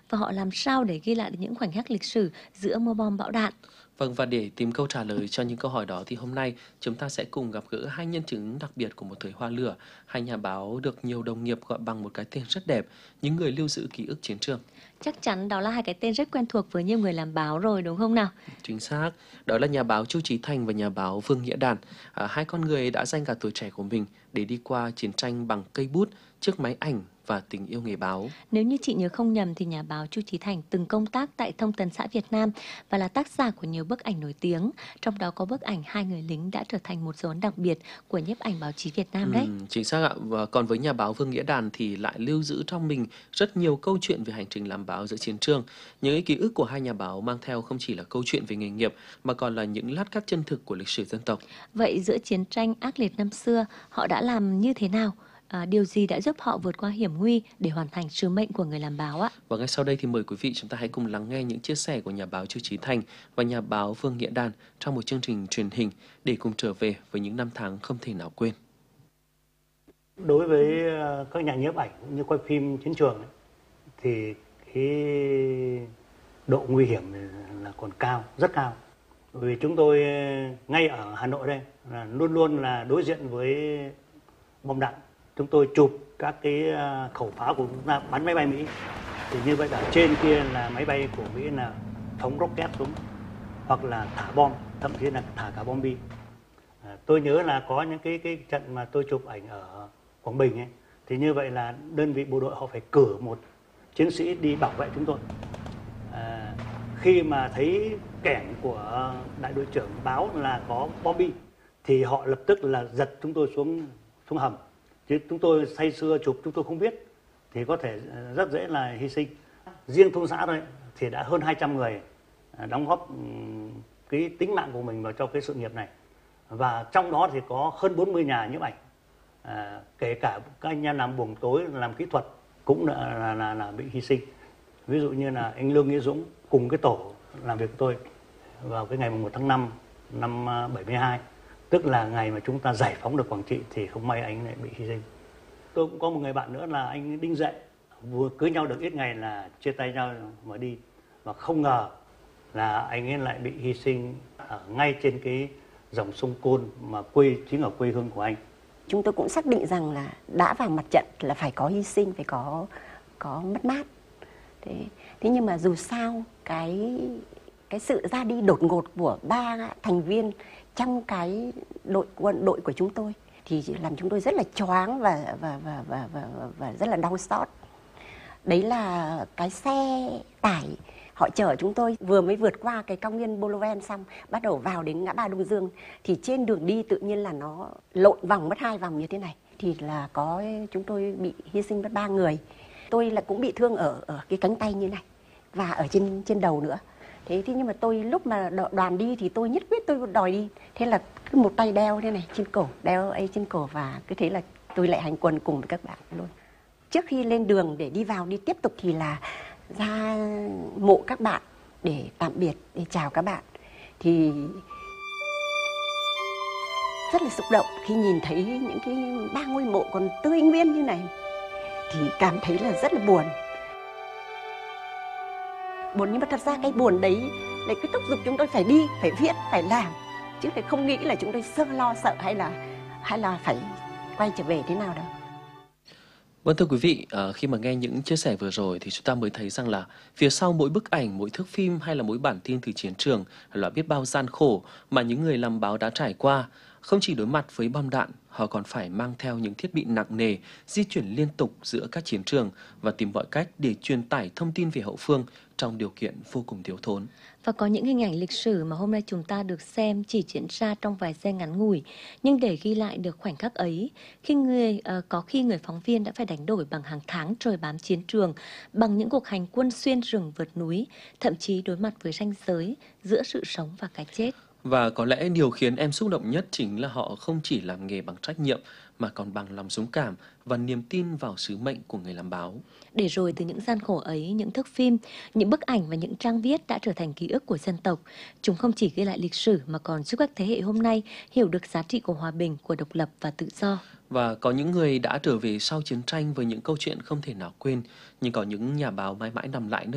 và họ làm sao để ghi lại được những khoảnh khắc lịch sử giữa mưa bom bão đạn? Vâng, và để tìm câu trả lời cho những câu hỏi đó thì hôm nay chúng ta sẽ cùng gặp gỡ hai nhân chứng đặc biệt của một thời hoa lửa, hai nhà báo được nhiều đồng nghiệp gọi bằng một cái tên rất đẹp, những người lưu giữ ký ức chiến trường. Chắc chắn đó là hai cái tên rất quen thuộc với nhiều người làm báo rồi đúng không nào? Chính xác, đó là nhà báo Chu Chí Thành và nhà báo Vương Nghĩa Đàn. Hai con người đã dành cả tuổi trẻ của mình để đi qua chiến tranh bằng cây bút, chiếc máy ảnh và tình yêu nghề báo. Nếu như chị nhớ không nhầm thì nhà báo Chu Chí Thành từng công tác tại Thông tấn xã Việt Nam và là tác giả của nhiều bức ảnh nổi tiếng, trong đó có bức ảnh hai người lính đã trở thành một dấu ấn đặc biệt của nhiếp ảnh báo chí Việt Nam đấy. Chính xác ạ. Và còn với nhà báo Vương Nghĩa Đàn thì lại lưu giữ trong mình rất nhiều câu chuyện về hành trình làm báo giữa chiến trường. Những cái ký ức của hai nhà báo mang theo không chỉ là câu chuyện về nghề nghiệp mà còn là những lát cắt chân thực của lịch sử dân tộc. Vậy giữa chiến tranh ác liệt năm xưa, họ đã làm như thế nào? Điều gì đã giúp họ vượt qua hiểm nguy để hoàn thành sứ mệnh của người làm báo ạ? Và ngay sau đây thì mời quý vị chúng ta hãy cùng lắng nghe những chia sẻ của nhà báo Chu Chí Thành và nhà báo Vương Nghĩa Đàn trong một chương trình truyền hình để cùng trở về với những năm tháng không thể nào quên. Đối với các nhà nhiếp ảnh cũng như quay phim chiến trường ấy, thì cái độ nguy hiểm là còn cao, rất cao. Vì chúng tôi ngay ở Hà Nội đây là luôn luôn là đối diện với bom đạn. Chúng tôi chụp các cái khẩu pháo của chúng ta bắn máy bay Mỹ. Thì như vậy ở trên kia là máy bay của Mỹ là phóng rocket xuống hoặc là thả bom, thậm chí là thả cả bom bi. Tôi nhớ là có những cái trận mà tôi chụp ảnh ở Quảng Bình ấy, thì như vậy là đơn vị bộ đội họ phải cử một chiến sĩ đi bảo vệ chúng tôi. Khi mà thấy kẻng của đại đội trưởng báo là có bom bi thì họ lập tức là giật chúng tôi xuống hầm. Chứ chúng tôi say sưa chụp chúng tôi không biết thì có thể rất dễ là hy sinh. Riêng thôn xã thôi thì đã hơn 200 người đóng góp cái tính mạng của mình vào cho cái sự nghiệp này. Và trong đó thì có hơn 40 nhà nhiếp ảnh. Kể cả các anh em làm buồng tối, làm kỹ thuật cũng là bị hy sinh. Ví dụ như là anh Lương Nghĩa Dũng cùng cái tổ làm việc với tôi vào cái ngày 1 tháng 5 năm 72, tức là ngày mà chúng ta giải phóng được Quảng Trị thì không may anh lại bị hy sinh. Tôi cũng có một người bạn nữa là anh Đinh Dệ, vừa cưới nhau được ít ngày là chia tay nhau mà đi, và không ngờ là anh ấy lại bị hy sinh ở ngay trên cái dòng sông Côn mà chính ở quê hương của anh. Chúng tôi cũng xác định rằng là đã vào mặt trận là phải có hy sinh, phải có mất mát. Thế nhưng mà dù sao cái sự ra đi đột ngột của 3 thành viên trong cái đội của chúng tôi thì làm chúng tôi rất là choáng và rất là đau xót. Đấy là cái xe tải họ chở chúng tôi vừa mới vượt qua cái cao nguyên Boloven xong, bắt đầu vào đến ngã ba Đông Dương thì trên đường đi tự nhiên là nó lộn vòng mất 2 vòng như thế này, thì là chúng tôi bị hy sinh mất 3 người. Tôi là cũng bị thương ở cái cánh tay như này và ở trên đầu nữa. Thế nhưng mà tôi lúc mà đoàn đi thì tôi nhất quyết tôi đòi đi. Thế là cứ một tay đeo thế này trên cổ, đeo ấy trên cổ, và cứ thế là tôi lại hành quân cùng với các bạn luôn. Trước khi lên đường để đi vào đi tiếp tục thì là ra mộ các bạn để tạm biệt, để chào các bạn. Thì rất là xúc động khi nhìn thấy những cái 3 ngôi mộ còn tươi nguyên như này, thì cảm thấy là rất là buồn. Nhưng mà thật ra cái buồn đấy lại cứ thúc giục chúng tôi phải đi, phải viết, phải làm, chứ phải không nghĩ là chúng tôi lo sợ hay là phải quay trở về thế nào đâu. Vâng, thưa quý vị, khi mà nghe những chia sẻ vừa rồi thì chúng ta mới thấy rằng là phía sau mỗi bức ảnh, mỗi thước phim hay là mỗi bản tin từ chiến trường là biết bao gian khổ mà những người làm báo đã trải qua. Không chỉ đối mặt với bom đạn, họ còn phải mang theo những thiết bị nặng nề, di chuyển liên tục giữa các chiến trường và tìm mọi cách để truyền tải thông tin về hậu phương trong điều kiện vô cùng thiếu thốn. Và có những hình ảnh lịch sử mà hôm nay chúng ta được xem chỉ diễn ra trong vài giây ngắn ngủi, nhưng để ghi lại được khoảnh khắc ấy, có khi người phóng viên đã phải đánh đổi bằng hàng tháng trời bám chiến trường, bằng những cuộc hành quân xuyên rừng vượt núi, thậm chí đối mặt với ranh giới giữa sự sống và cái chết. Và có lẽ điều khiến em xúc động nhất chính là họ không chỉ làm nghề bằng trách nhiệm mà còn bằng lòng dũng cảm và niềm tin vào sứ mệnh của người làm báo. Để rồi từ những gian khổ ấy, những thước phim, những bức ảnh và những trang viết đã trở thành ký ức của dân tộc. Chúng không chỉ ghi lại lịch sử mà còn giúp các thế hệ hôm nay hiểu được giá trị của hòa bình, của độc lập và tự do. Và có những người đã trở về sau chiến tranh với những câu chuyện không thể nào quên, nhưng có những nhà báo mãi mãi nằm lại nơi